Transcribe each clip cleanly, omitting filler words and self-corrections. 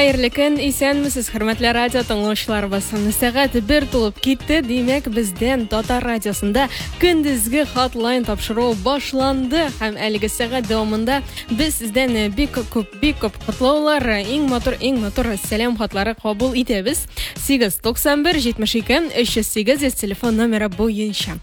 Хәерле көн, исәнмесез, хөрмәтле радио тыңлаучыларыбыз. Сәгать 1 тулып китте, димәк, бездән Татар радиосында көндезге хатлайн тапшыру башланды. Һәм әлеге сәгать дәвамында без сездән бик күп котлаулар, иң матур сәлам хатлары кабул итәбез. 891-72-308 телефон номеры буенча.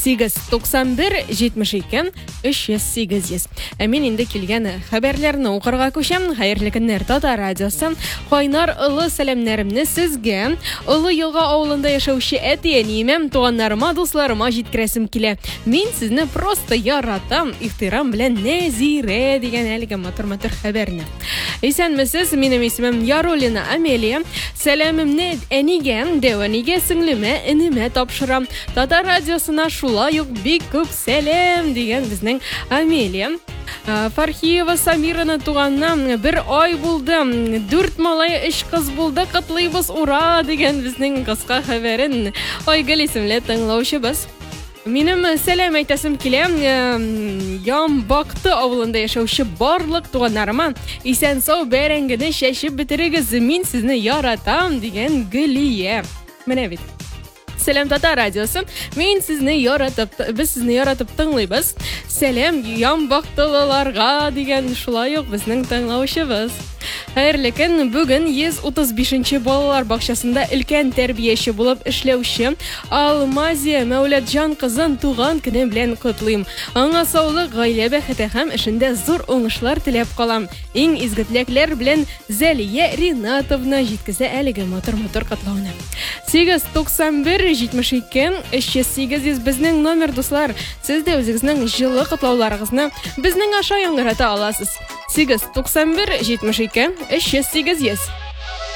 891-72-308. Мин инде килгән хәбәрләрне укырга күчәм. Хәерле көннәр, Татар радиосы. Кайнар улы сәламнәремне сезгә, Улы Елга авылында яшәүче әти-әниемә, туганнарыма, дусларыма җиткерәсем килә. Мин сезне просто яратам, ихтирам белән Нәзирә дигән әлеге матур хәбәрне. Исәнмесез, минем исемем Ярулина Амелия. Сәламемне әнигә, дәванигә, сеңлемә, инемә тапшырам. Татар радиосына шулай ук бик күп сәлам дигән безнең Амелия. Фархиева Самираны туганнан 1 ай булды. 4 малай, 3 кыз булды. Котлыйбыз, ура дигән безнең кыска хәбәрен. Айгөл исемле тыңлаучыбыз. Минем сәлам әйтәсем килә. Ямбакты авылында яшәүче барлык туганнарыма исән-сау бәрәңгене чәчеп бетерегез. Мин сезне яратам дигән Гөлия. Менә бит. Сәлам Татар радиосы. Мин сезне яратып, без сезне яратып тыңлыйбыз. Сәлам Ямбактылыларга дигән шулай ук безнең тыңлаучыбыз. Хәерле көн, бүген 135-нче балалар бакчасында өлкән тәрбияче булып эшләүче Алмазия Мәүләтҗан кызын туган көне белән котлыйм. Аңа саулык, гаилә бәхете һәм эшендә зур уңышлар теләп калам. Иң изге теләкләр белән Зәлия Ринатовна җиткезә әлеге матур котлауны. 891-72-308 безнең номер, дуслар. Сез дә үзегезнең җылы котлауларыгызны безнең аша яңгырата аласыз. 891-72-308.